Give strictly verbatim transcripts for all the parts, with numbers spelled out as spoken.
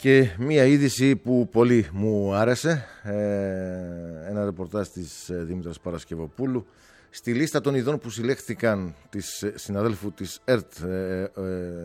Και μία είδηση που πολύ μου άρεσε, ε, ένα ρεπορτάζ της Δήμητρας Παρασκευοπούλου. Στη λίστα των ειδών που συλλέχθηκαν της συναδέλφου της ΕΡΤ ε, ε,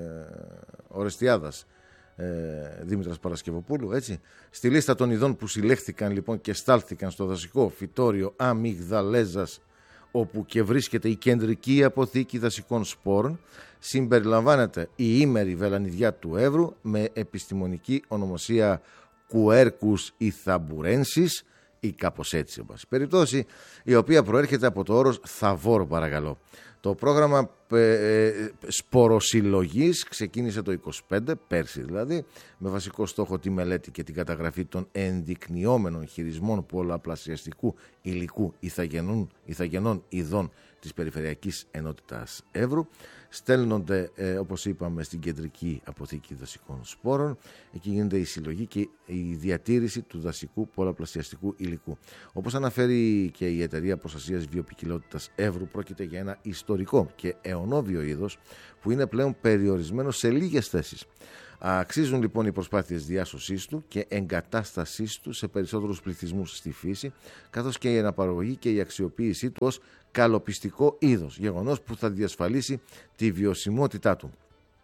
Ορεστιάδας ε, Δήμητρας Παρασκευοπούλου, έτσι. Στη λίστα των ειδών που συλλέχθηκαν λοιπόν και στάλθηκαν στο δασικό φυτόριο Αμυγδαλέζας, όπου και βρίσκεται η κεντρική αποθήκη δασικών σπόρων, συμπεριλαμβάνεται η ήμερη βελανιδιά του Εύρου με επιστημονική ονομασία Quercus ithamburensis ή κάπως έτσι, εν πάση περιπτώσει, η οποία προέρχεται από το όρος θαβόρ, παρακαλώ. Το πρόγραμμα ε, ε, σποροσυλλογής ξεκίνησε το είκοσι πέντε, πέρσι δηλαδή, με βασικό στόχο τη μελέτη και την καταγραφή των ενδεικνυόμενων χειρισμών πολλαπλασιαστικού υλικού ηθαγενών, ηθαγενών ειδών της Περιφερειακής Ενότητας Εύρου. Στέλνονται, ε, όπως είπαμε, στην κεντρική αποθήκη δασικών σπόρων. Εκεί γίνεται η συλλογή και η διατήρηση του δασικού πολλαπλασιαστικού υλικού. Όπως αναφέρει και η Εταιρεία Προστασίας Βιοποικιλότητας Εύρου, πρόκειται για ένα ιστορικό και αιωνόβιο είδος που είναι πλέον περιορισμένο σε λίγες θέσεις. Αξίζουν λοιπόν οι προσπάθειες διάσωσής του και εγκατάστασής του σε περισσότερους πληθυσμούς στη φύση, καθώς και η αναπαραγωγή και η αξιοποίησή του ως καλοπιστικό είδος, γεγονός που θα διασφαλίσει τη βιωσιμότητά του.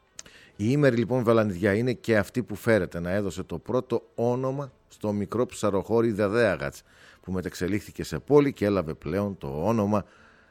Η ήμερη λοιπόν βελανιδιά είναι και αυτή που φέρεται να έδωσε το πρώτο όνομα στο μικρό ψαροχώρι Δεδέαγατς, που μετεξελίχθηκε σε πόλη και έλαβε πλέον το όνομα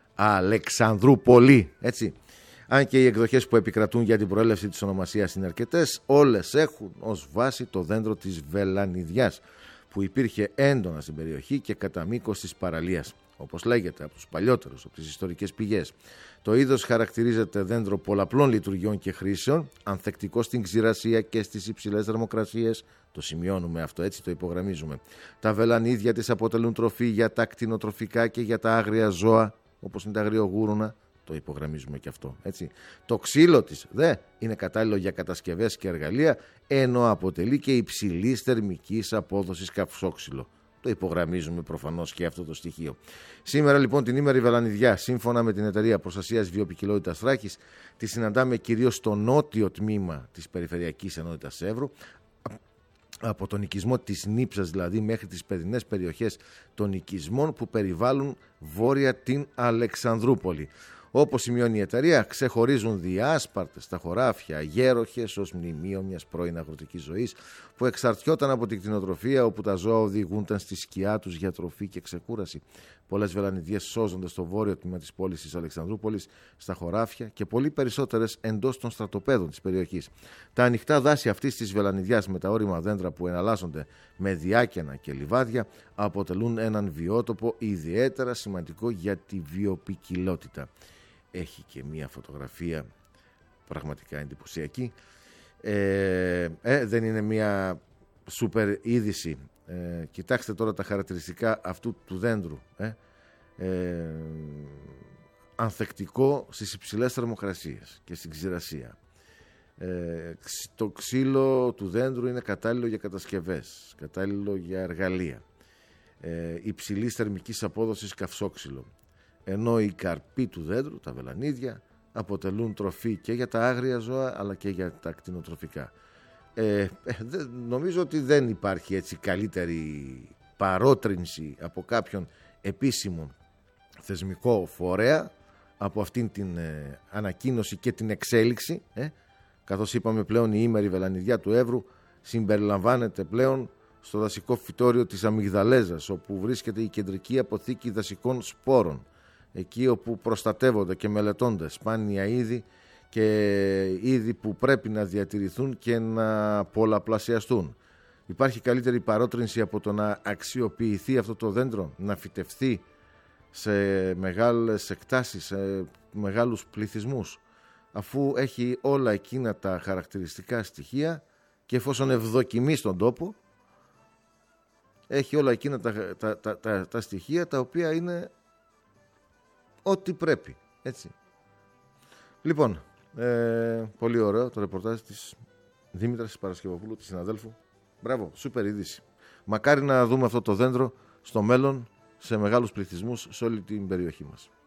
Αλεξανδρούπολη, έτσι. Αν και οι εκδοχές που επικρατούν για την προέλευση της ονομασίας είναι αρκετές, όλες έχουν ως βάση το δέντρο της βελανιδιάς, που υπήρχε έντονα στην περιοχή και κατά μήκος της παραλίας, όπως λέγεται από τους παλιότερους, από τις ιστορικές πηγές. Το είδος χαρακτηρίζεται δέντρο πολλαπλών λειτουργιών και χρήσεων, ανθεκτικό στην ξηρασία και στις υψηλές θερμοκρασίες. Το σημειώνουμε αυτό, έτσι το υπογραμμίζουμε. Τα βελανίδια της αποτελούν τροφή για τα κτηνοτροφικά και για τα άγρια ζώα, όπως είναι τα αγριογούρουνα. Το υπογραμμίζουμε και αυτό, έτσι. Το ξύλο της δε είναι κατάλληλο για κατασκευές και εργαλεία, ενώ αποτελεί και υψηλής θερμικής απόδοσης καυσόξυλο. Το υπογραμμίζουμε προφανώς και αυτό το στοιχείο. Σήμερα λοιπόν την ήμερη βελανιδιά, σύμφωνα με την Εταιρεία Προστασίας Βιοποικιλότητας Θράκης, τη συναντάμε κυρίως στο νότιο τμήμα της Περιφερειακής Ενότητας Εύρου, από τον οικισμό της Νύψας δηλαδή μέχρι τις παιδινές περιοχές των οικισμών που περιβάλλουν βόρεια την Αλεξανδρούπολη. Όπως σημειώνει η εταιρεία, ξεχωρίζουν διάσπαρτες τα χωράφια γέροχες ως μνημείο μιας πρώην αγροτικής ζωής που εξαρτιόταν από την κτηνοτροφία, όπου τα ζώα οδηγούνταν στη σκιά τους για τροφή και ξεκούραση. Πολλές βελανιδιές σώζονται στο βόρειο τμήμα της πόλης της Αλεξανδρούπολης, στα χωράφια, και πολύ περισσότερες εντός των στρατοπέδων της περιοχής. Τα ανοιχτά δάση αυτής της βελανιδιάς με τα όρημα δέντρα που εναλλάσσονται με διάκαινα και λιβάδια αποτελούν έναν βιότοπο ιδιαίτερα σημαντικό για τη βιοποικιλότητα. Έχει και μία φωτογραφία πραγματικά εντυπωσιακή. Ε, ε, δεν είναι μία σούπερ είδηση. Ε, κοιτάξτε τώρα τα χαρακτηριστικά αυτού του δέντρου. Ε, ε, ανθεκτικό στις υψηλές θερμοκρασίες και στην ξηρασία. Ε, το ξύλο του δέντρου είναι κατάλληλο για κατασκευές, κατάλληλο για εργαλεία. Ε, υψηλής θερμικής απόδοσης καυσόξυλο. Ενώ οι καρποί του δέντρου, τα βελανίδια, αποτελούν τροφή και για τα άγρια ζώα αλλά και για τα κτηνοτροφικά. Ε, δε, νομίζω ότι δεν υπάρχει έτσι καλύτερη παρότρινση από κάποιον επίσημο θεσμικό φορέα από αυτήν την ε, ανακοίνωση και την εξέλιξη, ε, καθώς είπαμε πλέον η ήμερη βελανιδιά του Εύρου συμπεριλαμβάνεται πλέον στο δασικό φυτόριο της Αμυγδαλέζας, όπου βρίσκεται η κεντρική αποθήκη δασικών σπόρων, εκεί όπου προστατεύονται και μελετώνται σπάνια είδη και είδη που πρέπει να διατηρηθούν και να πολλαπλασιαστούν. Υπάρχει καλύτερη παρότρινση από το να αξιοποιηθεί αυτό το δέντρο, να φυτευθεί σε μεγάλες εκτάσεις, σε μεγάλους πληθυσμούς, αφού έχει όλα εκείνα τα χαρακτηριστικά στοιχεία και εφόσον ευδοκιμεί στον τόπο, έχει όλα εκείνα τα, τα, τα, τα, τα στοιχεία τα οποία είναι ό,τι πρέπει, έτσι. Λοιπόν, ε, πολύ ωραίο το ρεπορτάζ της Δήμητρας Παρασκευοπούλου, της συναδέλφου. Μπράβο, σούπερ είδηση. Μακάρι να δούμε αυτό το δέντρο στο μέλλον σε μεγάλους πληθυσμούς σε όλη την περιοχή μας.